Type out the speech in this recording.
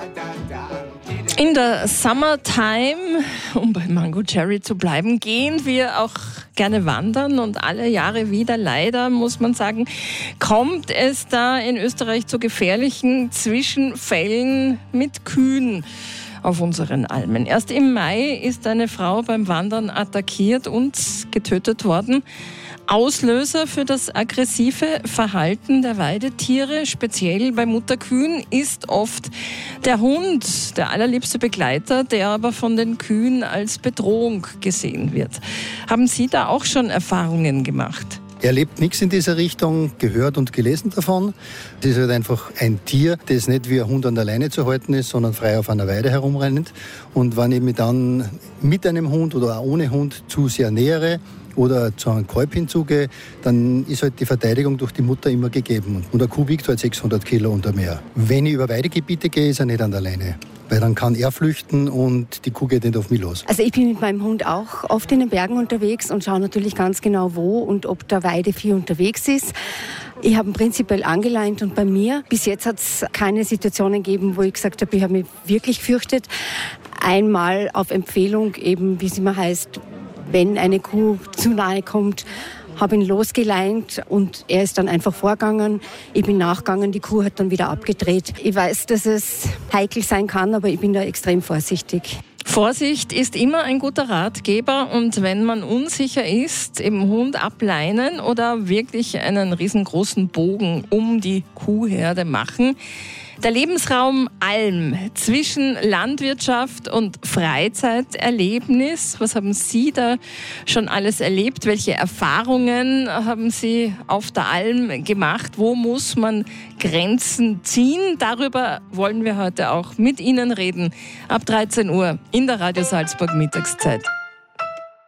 In der Summertime, um bei Mango Cherry zu bleiben, gehen wir auch gerne wandern und alle Jahre wieder, leider muss man sagen, kommt es da in Österreich zu gefährlichen Zwischenfällen mit Kühen auf unseren Almen. Erst im Mai ist eine Frau beim Wandern attackiert und getötet worden. Auslöser für das aggressive Verhalten der Weidetiere, speziell bei Mutterkühen, ist oft der Hund, der allerliebste Begleiter, der aber von den Kühen als Bedrohung gesehen wird. Haben Sie da auch schon Erfahrungen gemacht? Erlebt nichts in dieser Richtung, gehört und gelesen davon. Es ist halt einfach ein Tier, das nicht wie ein Hund an der Leine zu halten ist, sondern frei auf einer Weide herumrennt. Und wenn ich mich dann mit einem Hund oder auch ohne Hund zu sehr nähere oder zu einem Kalb hinzugehe, dann ist halt die Verteidigung durch die Mutter immer gegeben. Und eine Kuh wiegt halt 600 Kilo und mehr. Wenn ich über Weidegebiete gehe, ist er nicht an der Leine. Weil dann kann er flüchten und die Kuh geht nicht auf mich los. Also ich bin mit meinem Hund auch oft in den Bergen unterwegs und schaue natürlich ganz genau, wo und ob der Weidevieh unterwegs ist. Ich habe ihn prinzipiell angeleint und bei mir, bis jetzt hat es keine Situationen gegeben, wo ich gesagt habe, ich habe mich wirklich gefürchtet. Einmal auf Empfehlung eben, wie es immer heißt, wenn eine Kuh zu nahe kommt, habe ihn losgeleint und er ist dann einfach vorgegangen. Ich bin nachgegangen, die Kuh hat dann wieder abgedreht. Ich weiß, dass es heikel sein kann, aber ich bin da extrem vorsichtig. Vorsicht ist immer ein guter Ratgeber und wenn man unsicher ist, im Hund ableinen oder wirklich einen riesengroßen Bogen um die Kuhherde machen. Der Lebensraum Alm zwischen Landwirtschaft und Freizeiterlebnis. Was haben Sie da schon alles erlebt? Welche Erfahrungen haben Sie auf der Alm gemacht? Wo muss man Grenzen ziehen? Darüber wollen wir heute auch mit Ihnen reden. Ab 13 Uhr in der Radio Salzburg Mittagszeit.